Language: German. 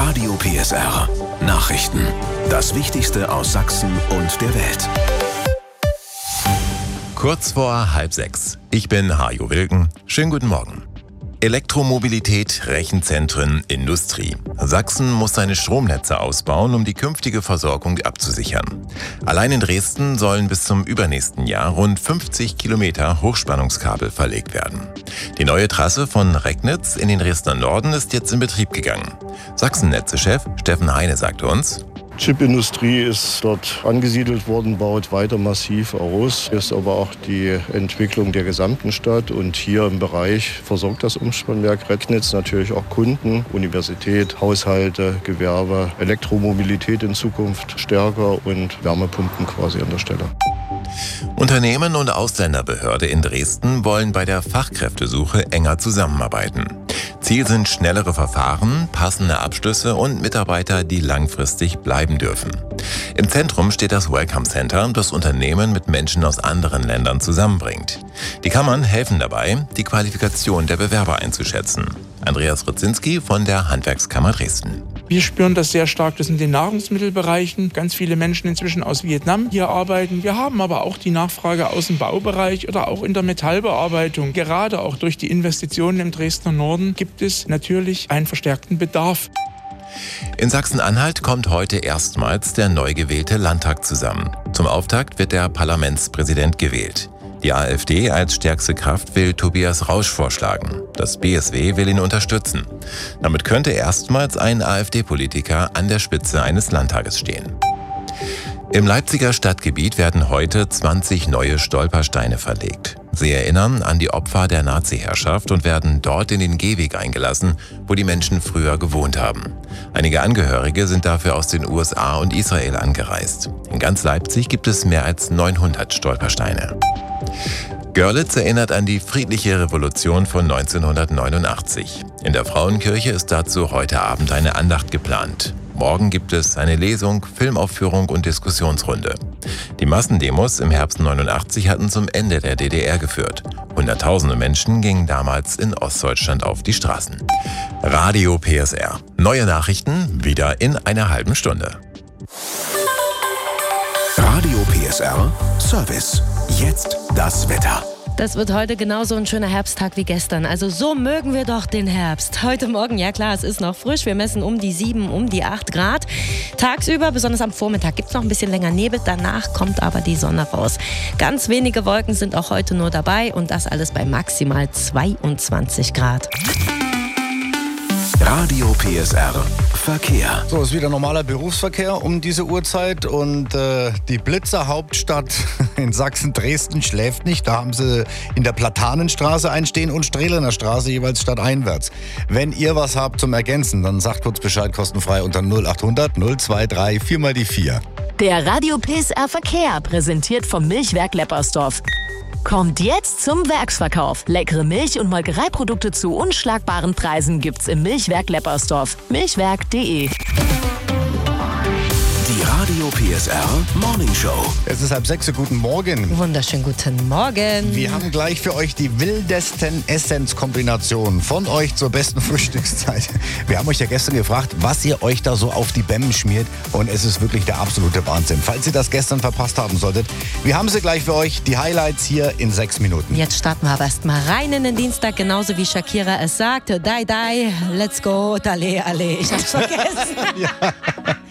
Radio PSR. Nachrichten. Das Wichtigste aus Sachsen und der Welt. Kurz vor 5:30. Ich bin Hajo Wilken. Schönen guten Morgen. Elektromobilität, Rechenzentren, Industrie. Sachsen muss seine Stromnetze ausbauen, um die künftige Versorgung abzusichern. Allein in Dresden sollen bis zum übernächsten Jahr rund 50 Kilometer Hochspannungskabel verlegt werden. Die neue Trasse von Recknitz in den Dresdner Norden ist jetzt in Betrieb gegangen. Sachsen-Netze-Chef Steffen Heine sagte uns: Chipindustrie ist dort angesiedelt worden, baut weiter massiv aus, ist aber auch die Entwicklung der gesamten Stadt. Und hier im Bereich versorgt das Umspannwerk Recknitz natürlich auch Kunden, Universität, Haushalte, Gewerbe, Elektromobilität in Zukunft stärker und Wärmepumpen quasi an der Stelle. Unternehmen und Ausländerbehörde in Dresden wollen bei der Fachkräftesuche enger zusammenarbeiten. Ziel sind schnellere Verfahren, passende Abschlüsse und Mitarbeiter, die langfristig bleiben dürfen. Im Zentrum steht das Welcome Center, das Unternehmen mit Menschen aus anderen Ländern zusammenbringt. Die Kammern helfen dabei, die Qualifikation der Bewerber einzuschätzen. Andreas Rudzinski von der Handwerkskammer Dresden. Wir spüren das sehr stark, das in den Nahrungsmittelbereichen. Ganz viele Menschen inzwischen aus Vietnam hier arbeiten. Wir haben aber auch die Nachfrage aus dem Baubereich oder auch in der Metallbearbeitung. Gerade auch durch die Investitionen im Dresdner Norden gibt es natürlich einen verstärkten Bedarf. In Sachsen-Anhalt kommt heute erstmals der neu gewählte Landtag zusammen. Zum Auftakt wird der Parlamentspräsident gewählt. Die AfD als stärkste Kraft will Tobias Rausch vorschlagen. Das BSW will ihn unterstützen. Damit könnte erstmals ein AfD-Politiker an der Spitze eines Landtages stehen. Im Leipziger Stadtgebiet werden heute 20 neue Stolpersteine verlegt. Sie erinnern an die Opfer der Nazi-Herrschaft und werden dort in den Gehweg eingelassen, wo die Menschen früher gewohnt haben. Einige Angehörige sind dafür aus den USA und Israel angereist. In ganz Leipzig gibt es mehr als 900 Stolpersteine. Görlitz erinnert an die friedliche Revolution von 1989. In der Frauenkirche ist dazu heute Abend eine Andacht geplant. Morgen gibt es eine Lesung, Filmaufführung und Diskussionsrunde. Die Massendemos im Herbst 89 hatten zum Ende der DDR geführt. Hunderttausende Menschen gingen damals in Ostdeutschland auf die Straßen. Radio PSR. Neue Nachrichten wieder in einer halben Stunde. Radio PSR Service. Jetzt das Wetter. Das wird heute genauso ein schöner Herbsttag wie gestern. Also so mögen wir doch den Herbst. Heute Morgen, ja klar, es ist noch frisch. Wir messen um die 7, um die 8 Grad. Tagsüber, besonders am Vormittag, gibt es noch ein bisschen länger Nebel. Danach kommt aber die Sonne raus. Ganz wenige Wolken sind auch heute nur dabei. Und das alles bei maximal 22 Grad. Radio PSR Verkehr. So, ist wieder normaler Berufsverkehr um diese Uhrzeit und die Blitzerhauptstadt in Sachsen, Dresden, schläft nicht. Da haben sie in der Platanenstraße einstehen und Strehlener Straße jeweils stadteinwärts. Wenn ihr was habt zum Ergänzen, dann sagt kurz Bescheid, kostenfrei unter 0800 023 4 mal die 4. Der Radio PSR Verkehr, präsentiert vom Milchwerk Leppersdorf. Kommt jetzt zum Werksverkauf. Leckere Milch- und Molkereiprodukte zu unschlagbaren Preisen gibt's im Milchwerk Leppersdorf. Milchwerk.de. Die Radio PSR Morning Show. Es ist 5:30, guten Morgen. Wunderschönen guten Morgen. Wir haben gleich für euch die wildesten Essenskombinationen von euch zur besten Frühstückszeit. Wir haben euch ja gestern gefragt, was ihr euch da so auf die Bämmen schmiert und es ist wirklich der absolute Wahnsinn. Falls ihr das gestern verpasst haben solltet, wir haben sie gleich für euch, die Highlights hier in 6 Minuten. Jetzt starten wir aber erst mal rein in den Dienstag, genauso wie Shakira es sagt. Die, let's go, dale, alle. Ich hab's vergessen. Ja.